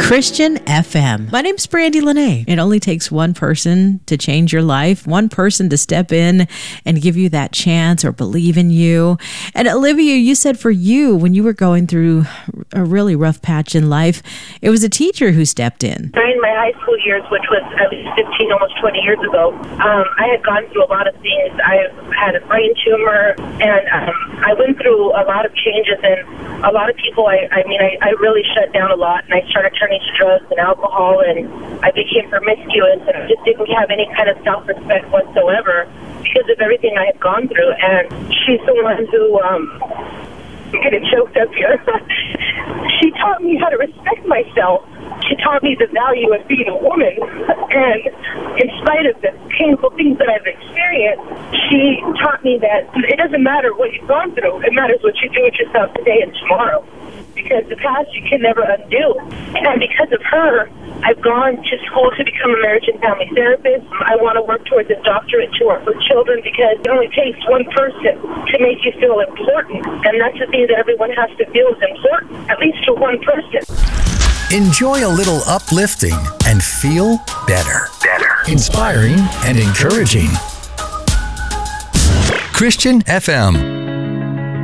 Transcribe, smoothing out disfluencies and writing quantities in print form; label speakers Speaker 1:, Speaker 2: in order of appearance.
Speaker 1: Christian FM. My name's Brandy Lene. It only takes one person to change your life, one person to step in and give you that chance or believe in you. And Olivia, you said for you, when you were going through a really rough patch in life, it was a teacher who stepped in.
Speaker 2: During my high school years, which was at least 15, almost 20 years ago, I had gone through a lot of things. I had a brain tumor, and I went through a lot of changes, and a lot of people, I really shut down a lot, and I started turning to drugs and alcohol, and I became promiscuous, and I just didn't have any kind of self-respect whatsoever because of everything I had gone through. And she's the one who, I'm getting choked up here. She taught me how to respect myself. She taught me the value of being a woman, and in spite of the painful things that I've experienced, she taught me that it doesn't matter what you've gone through. It matters what you do with yourself today and tomorrow, because the past you can never undo. And because of her, I've gone to school to become a marriage and family therapist. I want to work towards a doctorate to work with children, because it only takes one person to make you feel important, and that's the thing that everyone has to feel is important, at least to one person.
Speaker 3: Enjoy a little uplifting and feel better. Inspiring and encouraging. Christian FM.